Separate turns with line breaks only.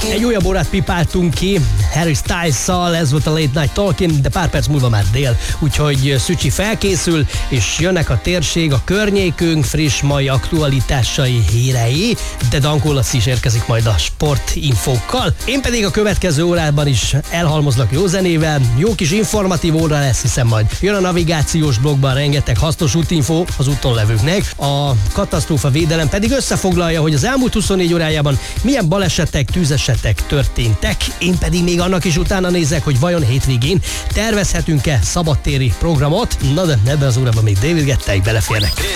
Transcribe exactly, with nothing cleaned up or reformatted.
Egy újabb órát pipáltunk ki Harry Styles-szal, ez volt a Late Night Talking, de pár perc múlva már dél, úgyhogy Szücsi felkészül, és jönnek a térség, a környékünk friss mai aktualitásai, hírei, de Dankó Laci is érkezik majd a sportinfókkal. Én pedig a következő órában is elhalmozlak jó zenével, jó kis informatív óra lesz, hiszen majd jön a navigációs blogban rengeteg hasznos útinfó az úton levőknek, a katasztrófa védelem pedig összefoglalja, hogy az elmúlt huszonnégy órájában milyen balesetek, tűzesetek történtek, én pedig még annak is utána nézek, hogy vajon hétvégén tervezhetünk-e szabadtéri programot. Na de ebben az órában még David Guettáig beleférnek.